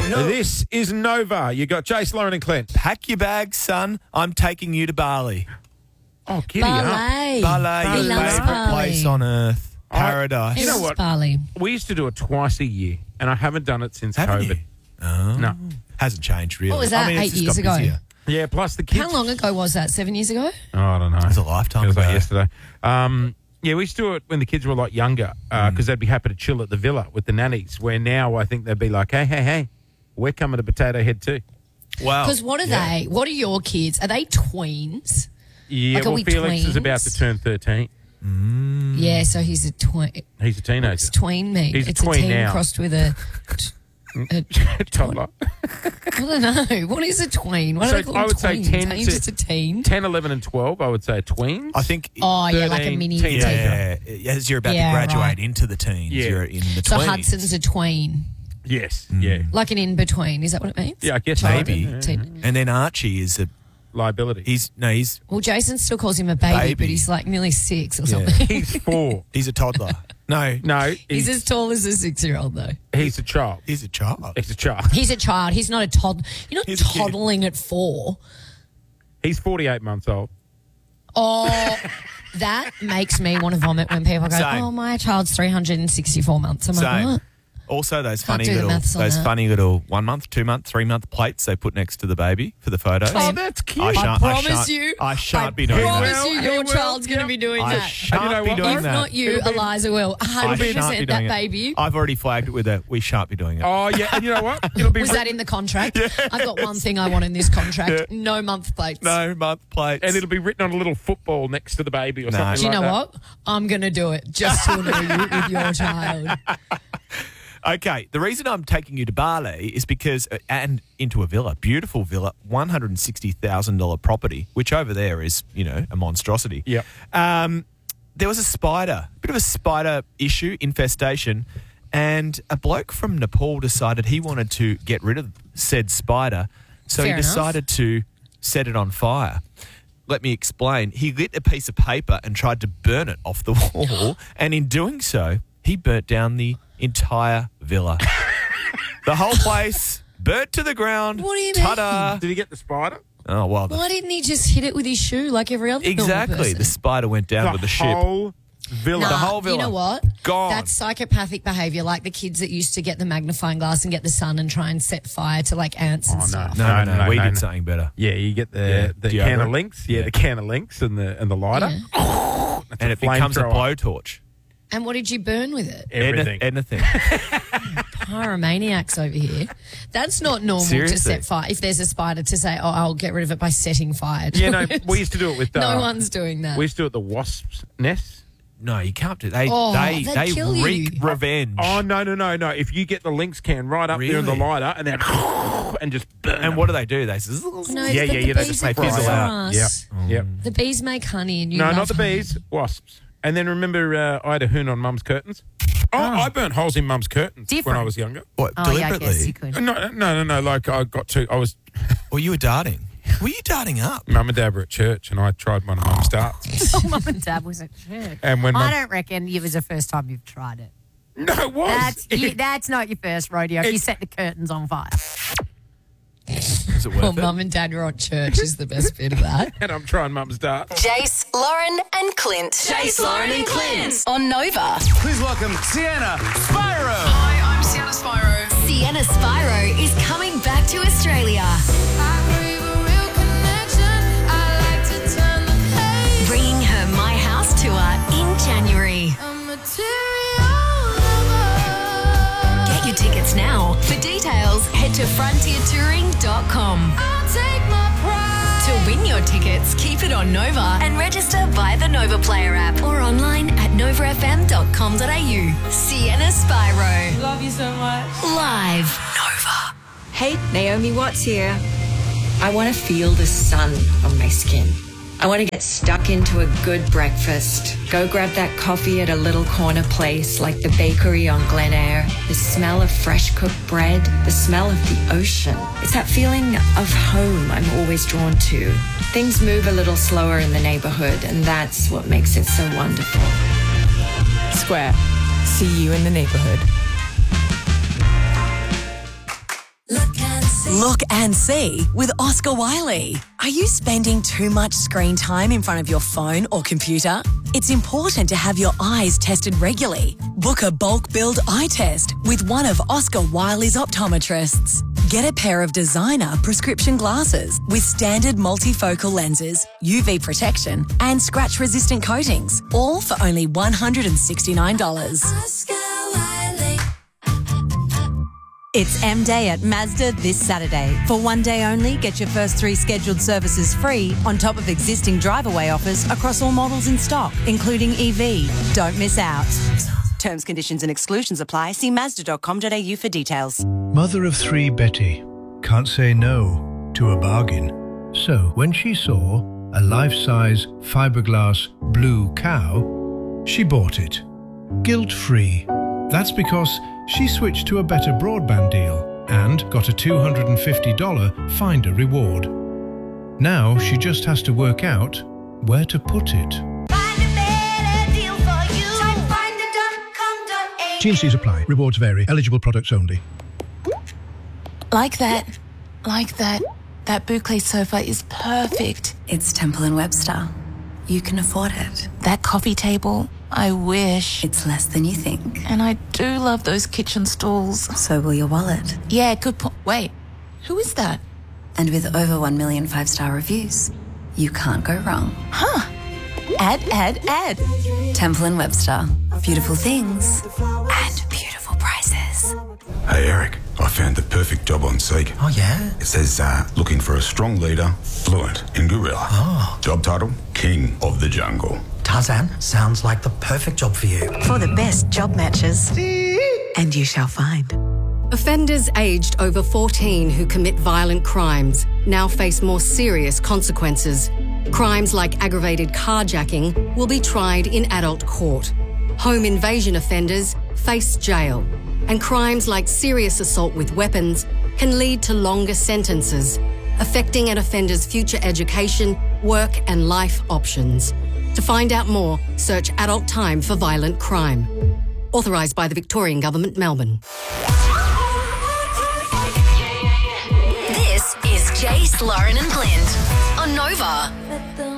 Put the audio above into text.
This is Nova. You got Jace, Lauren and Clint. Pack your bags, son. I'm taking you to Bali. Oh, giddy up. Bali, He your loves favourite Bali. place on earth. Paradise. You know what? Bali. We used to do it twice a year, and I haven't done it since Haven't COVID. you? Oh. No. Hasn't changed, really. What was that, it's 8 just years got ago? busier. Yeah, plus the kids. How long ago was that? 7 years ago? Oh, I don't know. It was a lifetime Feels like ago. yesterday. Yeah, we used to do it when the kids were a lot younger because they'd be happy to chill at the villa with the nannies, where now I think they'd be like, hey, we're coming to Potato Head too. Wow. Because what are they? What are your kids? Are they tweens? Yeah, Like, are well, we Felix is tweens? about to turn 13. Yeah, so he's a tween. He's a teenager. What's tween mean? He's a It's a tween teen now. crossed with a... Toddler. I don't know. What is a tween? What do they call I would say tweens? 10 Ain't you to- just a teen? 10, 11 and 12, I would say tweens. I think... Oh, yeah, like a 13, mini teenager. teen. as you're about Yeah, to graduate right. into the teens, Yeah. you're in the So 20s. Hudson's a tween. Yes, yeah. Like an in-between. Is that what it means? Yeah, I guess Maybe. so. Teen. And then Archie is a... Liability. He's Well, Jason still calls him a baby, Baby. but he's like nearly 6 or Yeah. something. He's 4. He's a toddler. No, No, He's as tall as a 6-year-old, though. he's a child. he's a child. He's a child. He's a child. He's not a toddler. You're not He's a kid. toddling at 4. He's 48 months old. Oh, that makes me want to vomit when people go, Same. oh, my child's 364 months. I'm Same. like, what? Also, those Can't funny do the little, maths on that. 1 month, 2 month, 3 month plates they put next to the baby for the photos. Oh, that's cute. I promise you. I shan't be doing promise that. you He your will, child's going to be doing I that. shan't And you know be what? doing If that. not you, It'll be- Eliza will. I shan't be 100% doing that it. baby. I've already flagged it with a we shan't be doing it. Oh, yeah. And you know what? It'll be Was that in the contract? I've got one thing I want in this contract. No month plates. No month plates. And it'll be written on a little football next to the baby or No. something Do you like know that. what? I'm going to do it just to annoy you with your child. Okay, the reason I'm taking you to Bali is because, and into a villa, beautiful villa, $160,000 property, which over there is, a monstrosity. Yep. There was a bit of a spider issue, infestation, and a bloke from Nepal decided he wanted to get rid of said spider, so Fair he enough. decided to set it on fire. Let me explain. He lit a piece of paper and tried to burn it off the wall, and in doing so, he burnt down the entire villa. The whole place burnt to the ground. What do you Ta-da. Did he get the spider? Oh, well, Why didn't he just hit it with his shoe like every other normal exactly. person? The spider went down with the ship. whole villa. Nah, the whole villa. You know what? Gone. That's psychopathic behaviour, like the kids that used to get the magnifying glass and get the sun and try and set fire to like ants and Oh, no. stuff. No, we no, did no. something better. Yeah, you get Yeah, the can of deodorant. links. Yeah, the can of links and the lighter. Yeah. That's And it becomes a flamethrower. blowtorch. And what did you burn with it? Everything. Anything. Pyromaniacs over here. That's not normal Seriously. to set fire. If there's a spider, to say, oh, I'll get rid of it by setting fire. to Yeah, no, it. we used to do it with... No one's doing that. We used to do it at the wasps' nest. No, you can't do that. Oh, They they'd kill wreak you. revenge. Oh, no. If you get the lynx can right up there in the Really? lighter and then... and just burn And them. what do they do? They No, Yeah, but yeah, the they bees just are they fizzle out. grass. Yep. The bees make honey and you No, love not the honey. bees. Wasps. And then remember I had a hoon on Mum's curtains? Oh, I burnt holes in Mum's curtains when Different. I was younger. What, Oh, yeah, I guess you deliberately? could. No. Like I got to... I was... Or you were darting? Were you darting up? Mum and Dad were at church and I tried one of Mum's darts. Oh, Mum and Dad was at church. And when I Mum... don't reckon it was the first time you've tried it. No, it was. That's not your first rodeo. You set the curtains on fire. Was it worth Well, it? mum and dad were on church is the best bit of that. And I'm trying Mum's darts. Jace, Lauren, and Clint. Jace, Lauren, and Clint on Nova. Please welcome Sienna Spyro. Hi, I'm Sienna Spyro. Sienna Spyro is coming back to Australia, bringing her My House tour in January. Get your tickets now. For details, head to frontiertouring.com. To win your tickets, keep it on Nova and register via the Nova Player app or online at novafm.com.au. Sienna Spyro. Love you so much. Live. Nova. Hey, Naomi Watts here. I want to feel the sun on my skin. I want to get stuck into a good breakfast. Go grab that coffee at a little corner place like the bakery on Glen Eyre. The smell of fresh cooked bread, the smell of the ocean. It's that feeling of home I'm always drawn to. Things move a little slower in the neighborhood, and that's what makes it so wonderful. Square. See you in the neighborhood. Look and see with Oscar Wiley. Are you spending too much screen time in front of your phone or computer? It's important to have your eyes tested regularly. Book a bulk build eye test with one of Oscar Wiley's optometrists. Get a pair of designer prescription glasses with standard multifocal lenses, UV protection and scratch-resistant coatings, all for only $169. Oscar Wiley. It's M-Day at Mazda this Saturday. For one day only, get your first 3 scheduled services free on top of existing drive-away offers across all models in stock, including EV. Don't miss out. Terms, conditions and exclusions apply. See Mazda.com.au for details. Mother of 3 Betty can't say no to a bargain. So when she saw a life-size fiberglass blue cow, she bought it. Guilt-free. That's because she switched to a better broadband deal and got a $250 Finder reward. Now she just has to work out where to put it. T&Cs apply. Rewards vary. Eligible products only. Like that. That boucle sofa is perfect. It's Temple & Webster. You can afford it. That coffee table, I wish. It's less than you think. And I do love those kitchen stools. So will your wallet. Yeah, good point. Wait, who is that? And with over 1 million 5-star reviews, you can't go wrong. Huh. Add. Temple & Webster. Beautiful things and beautiful prices. Hey Eric, I found the perfect job on Seek. Oh yeah? It says looking for a strong leader, fluent in gorilla. Oh. Job title, King of the Jungle. Tarzan, sounds like the perfect job for you. For the best job matches. And you shall find. Offenders aged over 14 who commit violent crimes now face more serious consequences. Crimes like aggravated carjacking will be tried in adult court. Home invasion offenders face jail. And crimes like serious assault with weapons can lead to longer sentences, affecting an offender's future education, work and life options. To find out more, search Adult Time for Violent Crime. Authorised by the Victorian Government, Melbourne. This is Jace, Lauren and Blind on Nova.